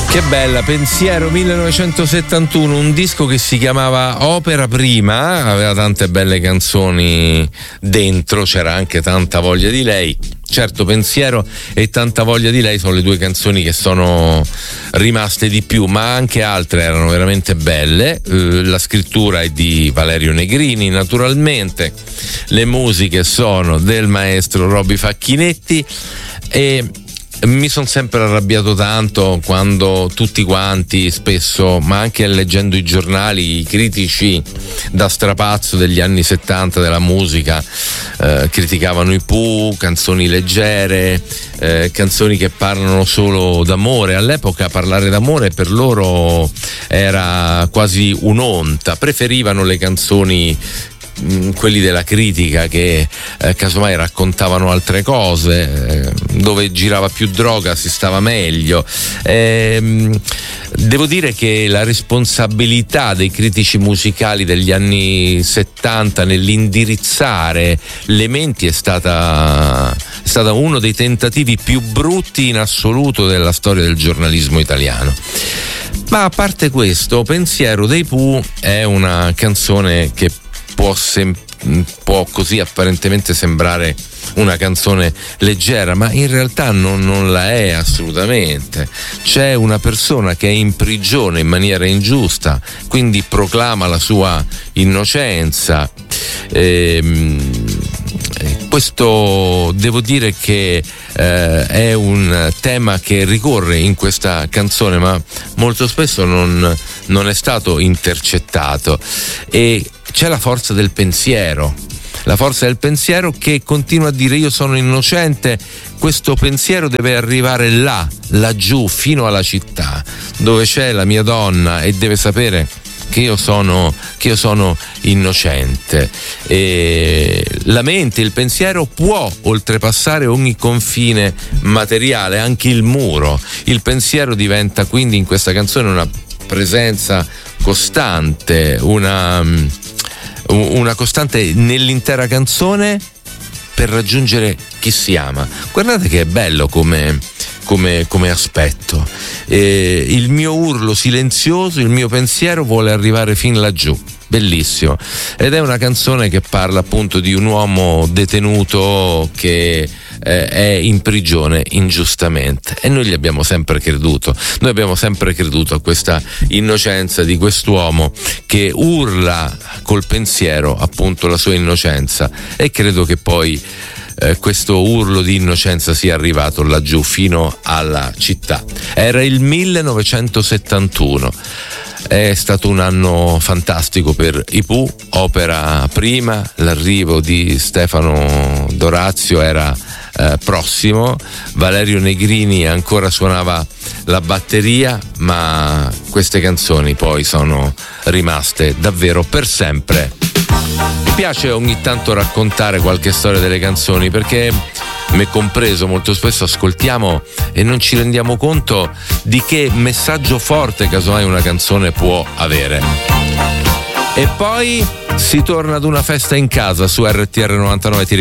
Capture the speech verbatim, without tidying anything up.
Che bella, Pensiero millenovecentosettantuno, un disco che si chiamava Opera Prima, aveva tante belle canzoni dentro, c'era anche Tanta voglia di lei. Certo, Pensiero e Tanta voglia di lei sono le due canzoni che sono rimaste di più, ma anche altre erano veramente belle. La scrittura è di Valerio Negrini, naturalmente, le musiche sono del maestro Robby Facchinetti e mi sono sempre arrabbiato tanto quando tutti quanti, spesso, ma anche leggendo i giornali, i critici da strapazzo degli anni settanta della musica eh, criticavano i Pooh, canzoni leggere, eh, canzoni che parlano solo d'amore. All'epoca parlare d'amore per loro era quasi un'onta, preferivano le canzoni, quelli della critica, che eh, casomai raccontavano altre cose, eh, dove girava più droga si stava meglio. Eh, devo dire che la responsabilità dei critici musicali degli anni settanta nell'indirizzare le menti è stata, è stata uno dei tentativi più brutti in assoluto della storia del giornalismo italiano. Ma a parte questo, Pensiero dei Pooh è una canzone che Può, sem- può così apparentemente sembrare una canzone leggera, ma in realtà non, non la è assolutamente. C'è una persona che è in prigione in maniera ingiusta, quindi proclama la sua innocenza. Ehm, questo devo dire che eh, è un tema che ricorre in questa canzone, ma molto spesso non, non è stato intercettato, e c'è la forza del pensiero, la forza del pensiero che continua a dire: io sono innocente, questo pensiero deve arrivare là, laggiù, fino alla città, dove c'è la mia donna, e deve sapere che io sono, che io sono innocente. E la mente, il pensiero può oltrepassare ogni confine materiale, anche il muro. Il pensiero diventa quindi in questa canzone una presenza costante, una, una costante nell'intera canzone per raggiungere chi si ama. Guardate che è bello come Come, come aspetto. Eh, il mio urlo silenzioso, il mio pensiero vuole arrivare fin laggiù. Bellissimo. Ed è una canzone che parla appunto di un uomo detenuto che eh, è in prigione ingiustamente, e noi gli abbiamo sempre creduto. Noi abbiamo sempre creduto a questa innocenza di quest'uomo che urla col pensiero appunto la sua innocenza, e credo che poi Eh, questo urlo di innocenza sia arrivato laggiù fino alla città. Era il millenovecentosettantuno. È stato un anno fantastico per i Pooh, opera prima, l'arrivo di Stefano D'Orazio era eh, prossimo, Valerio Negrini ancora suonava la batteria, ma queste canzoni poi sono rimaste davvero per sempre. Mi piace ogni tanto raccontare qualche storia delle canzoni, perché, me compreso, molto spesso ascoltiamo e non ci rendiamo conto di che messaggio forte casomai una canzone può avere. E poi si torna ad una festa in casa su R T R novantanove.